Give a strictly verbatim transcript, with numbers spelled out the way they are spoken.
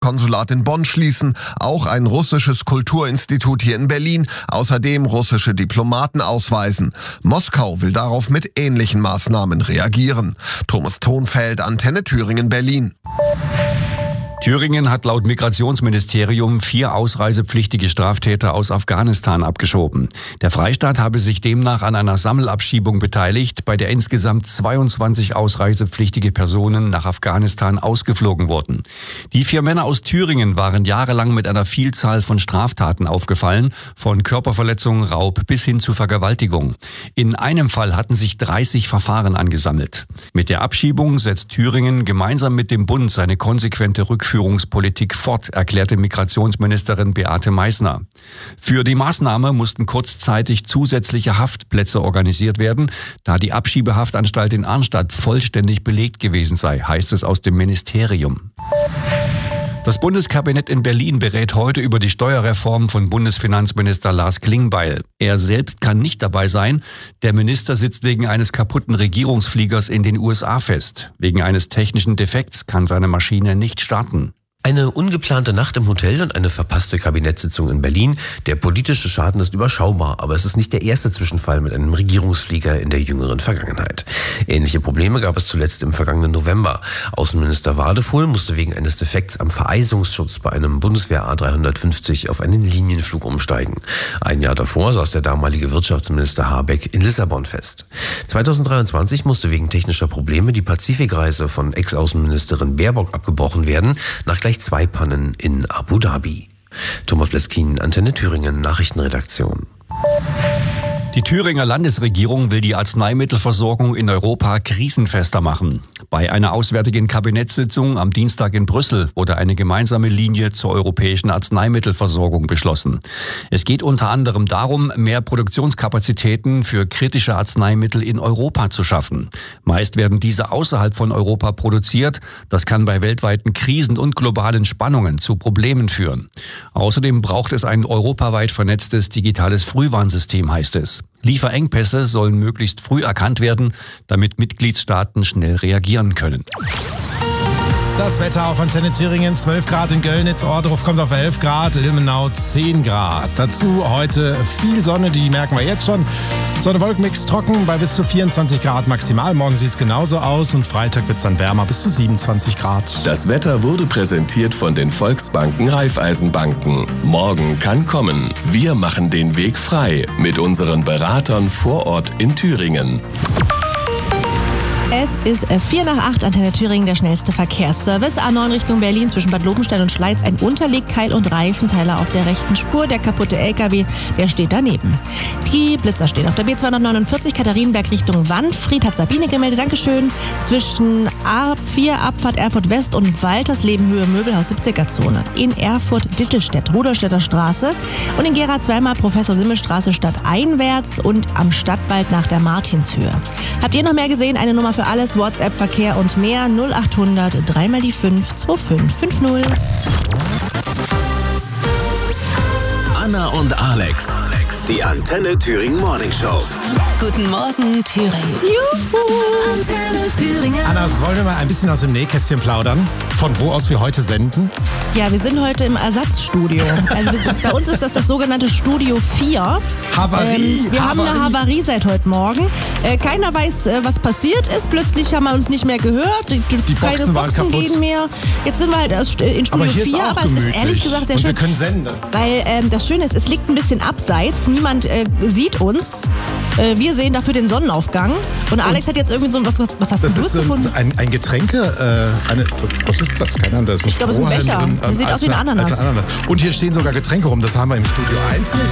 Konsulat in Bonn schließen, auch ein russisches Kulturinstitut hier in Berlin, außerdem russische Diplomaten ausweisen. Moskau will darauf mit ähnlichen Maßnahmen reagieren. Thomas Thonfeld, Antenne Thüringen, Berlin. Thüringen hat laut Migrationsministerium vier ausreisepflichtige Straftäter aus Afghanistan abgeschoben. Der Freistaat habe sich demnach an einer Sammelabschiebung beteiligt, bei der insgesamt zweiundzwanzig ausreisepflichtige Personen nach Afghanistan ausgeflogen wurden. Die vier Männer aus Thüringen waren jahrelang mit einer Vielzahl von Straftaten aufgefallen, von Körperverletzung, Raub bis hin zu Vergewaltigung. In einem Fall hatten sich dreißig Verfahren angesammelt. Mit der Abschiebung setzt Thüringen gemeinsam mit dem Bund seine konsequente Rückführungspolitik fort, erklärte Migrationsministerin Beate Meißner. Für die Maßnahme mussten kurzzeitig zusätzliche Haftplätze organisiert werden, da die Abschiebehaftanstalt in Arnstadt vollständig belegt gewesen sei, heißt es aus dem Ministerium. Das Bundeskabinett in Berlin berät heute über die Steuerreform von Bundesfinanzminister Lars Klingbeil. Er selbst kann nicht dabei sein. Der Minister sitzt wegen eines kaputten Regierungsfliegers in den U S A fest. Wegen eines technischen Defekts kann seine Maschine nicht starten. Eine ungeplante Nacht im Hotel und eine verpasste Kabinettssitzung in Berlin. Der politische Schaden ist überschaubar, aber es ist nicht der erste Zwischenfall mit einem Regierungsflieger in der jüngeren Vergangenheit. Ähnliche Probleme gab es zuletzt im vergangenen November. Außenminister Wadefuhl musste wegen eines Defekts am Vereisungsschutz bei einem Bundeswehr A dreihundertfünfzig auf einen Linienflug umsteigen. Ein Jahr davor saß der damalige Wirtschaftsminister Habeck in Lissabon fest. zweitausenddreiundzwanzig musste wegen technischer Probleme die Pazifikreise von Ex-Außenministerin Baerbock abgebrochen werden, nach gleich zwei Pannen in Abu Dhabi. Thomas Bleskin, Antenne Thüringen, Nachrichtenredaktion. Die Thüringer Landesregierung will die Arzneimittelversorgung in Europa krisenfester machen. Bei einer auswärtigen Kabinettssitzung am Dienstag in Brüssel wurde eine gemeinsame Linie zur europäischen Arzneimittelversorgung beschlossen. Es geht unter anderem darum, mehr Produktionskapazitäten für kritische Arzneimittel in Europa zu schaffen. Meist werden diese außerhalb von Europa produziert. Das kann bei weltweiten Krisen und globalen Spannungen zu Problemen führen. Außerdem braucht es ein europaweit vernetztes digitales Frühwarnsystem, heißt es. Lieferengpässe sollen möglichst früh erkannt werden, damit Mitgliedstaaten schnell reagieren können. Das Wetter auf Antenne Thüringen, zwölf Grad in Göllnitz, Ohrdruf kommt auf elf Grad, Ilmenau zehn Grad. Dazu heute viel Sonne, die merken wir jetzt schon. Sonne-Wolkenmix trocken bei bis zu vierundzwanzig Grad maximal. Morgen sieht es genauso aus und Freitag wird es dann wärmer bis zu siebenundzwanzig Grad. Das Wetter wurde präsentiert von den Volksbanken Raiffeisenbanken. Morgen kann kommen. Wir machen den Weg frei mit unseren Beratern vor Ort in Thüringen. Es ist vier nach acht, Antenne Thüringen, der schnellste Verkehrsservice. A neun Richtung Berlin zwischen Bad Lobenstein und Schleiz. Ein Unterlegkeil und Reifenteiler auf der rechten Spur. Der kaputte L K W, der steht daneben. Die Blitzer stehen auf der B zweihundertneunundvierzig Katharinenberg Richtung Wanfried. Hat Sabine gemeldet, Dankeschön. Zwischen A vier Abfahrt Erfurt West und Waltersleben Höhe Möbelhaus siebziger Zone. In Erfurt Dittelstedt, Rudolstädter Straße. Und in Gera zweimal Professor Simmel Straße stadteinwärts und am Stadtwald nach der Martinshöhe. Habt ihr noch mehr gesehen? Eine Nummer für alles, WhatsApp, Verkehr und mehr, null achthundert, dreimal die fünf, zwei fünf fünf null. Anna und Alex, die Antenne Thüringen Morning Show. Guten Morgen, Thüringen. Juhu. Antenne Thüringen. Anna, wollen wir mal ein bisschen aus dem Nähkästchen plaudern? Von wo aus wir heute senden? Ja, wir sind heute im Ersatzstudio. Also das ist, bei uns ist das das sogenannte Studio vier. Havarie! Ähm, wir Havarie. haben eine Havarie seit heute Morgen. Äh, keiner weiß, äh, was passiert ist. Plötzlich haben wir uns nicht mehr gehört. Die, Die keine Boxen waren Boxen kaputt. gehen mehr. Jetzt sind wir halt erst in Studio Aber hier vier. ist auch aber gemütlich. es ist ehrlich gesagt sehr und schön. wir können senden. Weil ähm, das Schöne ist, es liegt ein bisschen abseits. Niemand äh, sieht uns. Äh, wir sehen dafür den Sonnenaufgang. Und Alex und hat jetzt irgendwie so was, was, was hast das du ist gefunden? ein, ein Getränke, äh, eine, was ist das? Keine Ahnung, da ist ein Ich glaube, es ist ein Strohhalm Becher. drin. Das sieht als aus wie ein eine- Ananas. als eine Ananas. Und hier stehen sogar Getränke rum, das haben wir im Studio eins nicht.